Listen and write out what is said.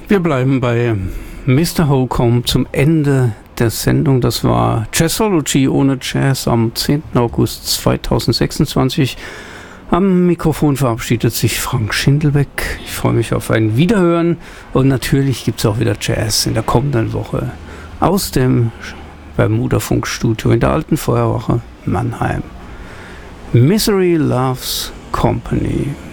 Wir bleiben bei Mr. Holcomb zum Ende der Sendung. Das war Jazzology ohne Jazz am 10. August 2026. Am Mikrofon verabschiedet sich Frank Schindelbeck. Ich freue mich auf ein Wiederhören und natürlich gibt es auch wieder Jazz in der kommenden Woche aus dem Bermuda Funkstudio in der Alten Feuerwache Mannheim. Misery Loves Company.